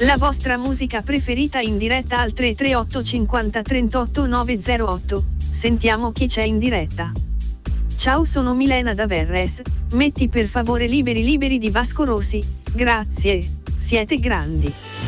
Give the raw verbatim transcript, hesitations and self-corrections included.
La vostra musica preferita in diretta al tre tre otto cinquanta trentotto nove zero otto. Sentiamo chi c'è in diretta. Ciao, sono Milena da Verres. Metti per favore Liberi Liberi di Vasco Rossi. Grazie, siete grandi.